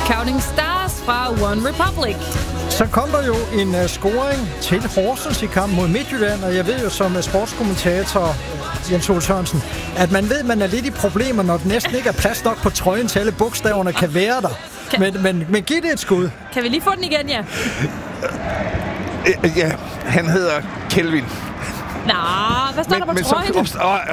Counting Stars fra One Republic. Så kom der jo en scoring til Horsens i kampen mod Midtjylland, og jeg ved jo som sportskommentator Jens Ole Sørensen, at man ved, at man er lidt i problemer, når det næsten ikke er plads nok på trøjen til alle bogstaverne kan være der. Men giv det et skud. Kan vi lige få den igen, ja? Ja, han hedder Kelvin. Nå, hvad står der på trøjen?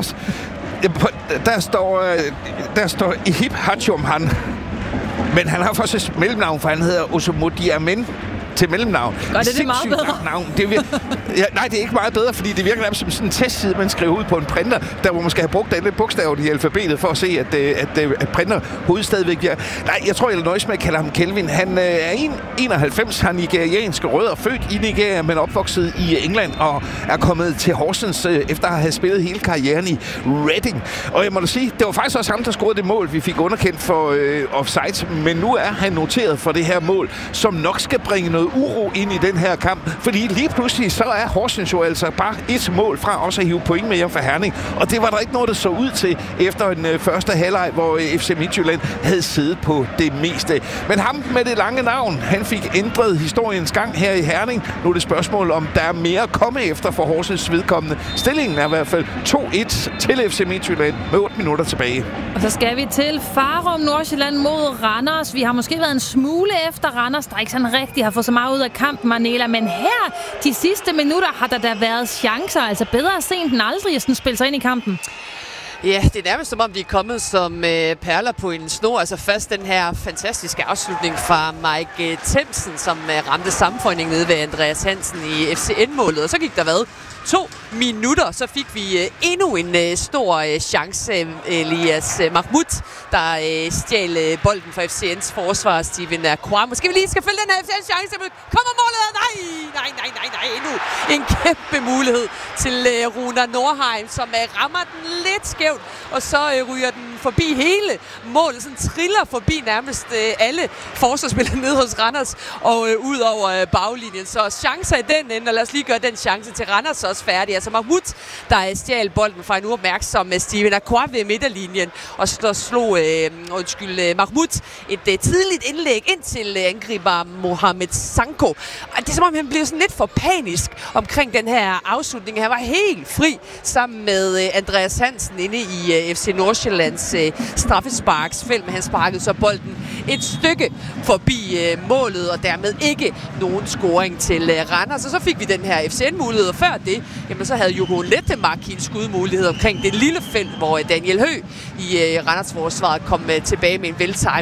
Der står Ihib Hachum. Men han har først et mellemnavn, for han hedder Osomodiamen til mellemnavn. Godt, det er meget bedre. Navn. Nej, det er ikke meget bedre, fordi det virker som sådan en testside, man skriver ud på en printer, der hvor man skal have brugt alle bogstaverne i alfabetet for at se, at printer hovedet stadigvæk virker. Nej, jeg tror, jeg nøjes med at kalde ham Kelvin. Han er 1,91, har nigerianske rødder, født i Nigeria, men opvokset i England og er kommet til Horsens efter at have spillet hele karrieren i Reading. Og jeg må da sige, det var faktisk også ham, der scorede det mål, vi fik underkendt for offside, men nu er han noteret for det her mål, som nok skal bringe noget uro ind i den her kamp, fordi lige pludselig så er Horsens jo altså bare et mål fra også at hive point med hjem for Herning, og det var der ikke noget, der så ud til efter en første halvleg, hvor FC Midtjylland havde siddet på det meste. Men ham med det lange navn, han fik ændret historiens gang her i Herning. Nu er det spørgsmål, om der er mere at komme efter for Horsens vedkommende. Stillingen er i hvert fald 2-1 til FC Midtjylland med 8 minutter tilbage. Og så skal vi til Farum, Nordsjælland mod Randers. Vi har måske været en smule efter Randers, der ikke sådan rigtig har fået så meget ud af kampen, Manela, men her de sidste minutter har der været chancer, altså bedre sent end aldrig at spille sig ind i kampen. Ja, det er nærmest som om, de er kommet som perler på en snor. Altså først den her fantastiske afslutning fra Mike Themsen, som ramte sammenføjning nede ved Andreas Hansen i FCN-målet. Og så gik der 2 minutter, så fik vi endnu en stor chance. Elias Mahmoud, der stjal bolden fra FCN's forsvar, Steven Akwa. Måske vi lige skal følge den her FCN-chance. Kommer målet? Nej. Endnu en kæmpe mulighed til Runa Nordheim, som rammer den lidt skævt, og så ryger den forbi hele målet. Sådan triller forbi nærmest alle forsvarsspillere nede hos Randers og ud over baglinjen. Så chancer i den ende, og lad os lige gøre den chance til Randers også færdig. Altså Mahmoud, der stjal bolden fra en uopmærksom Steven Akwa ved midterlinjen, og så slog Mahmoud et tidligt indlæg ind til angriber Mohamed Sanko. Og det er som om, han blev sådan lidt for panisk omkring den her afslutning. Han var helt fri sammen med Andreas Hansen inde i FC Nordsjællands straffesparksfelt, men han sparkede så bolden et stykke forbi målet, og dermed ikke nogen scoring til Randers. Og så fik vi den her FCN-mulighed, og før det, jamen, så havde Jogo Lettemark en skudmulighed omkring det lille felt, hvor Daniel Høgh i Randers forsvaret kom tilbage med en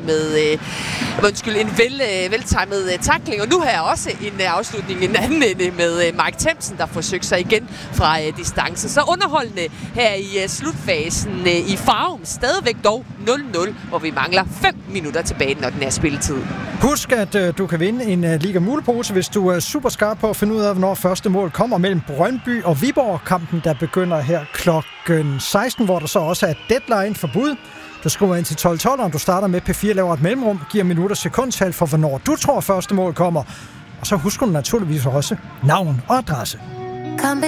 veltimet tackling, og nu her også en afslutning i den anden ende med Mike Themsen, der forsøgte sig igen fra distance. Så underholdende her i slutfasen i Farum, stadigvæk dog 0-0, hvor vi mangler 5 minutter tilbage, når den er spilletid. Husk, at du kan vinde en Liga Mulepose, hvis du er super skarp på at finde ud af, hvornår første mål kommer mellem Brøndby og Viborg. Kampen, der begynder her klokken 16, hvor der så også er deadline for bud. Du skriver ind til 12.12, og du starter med P4, laver et mellemrum, giver minutter sekundtal for, hvornår du tror første mål kommer. Og så husker du naturligvis også navn og adresse.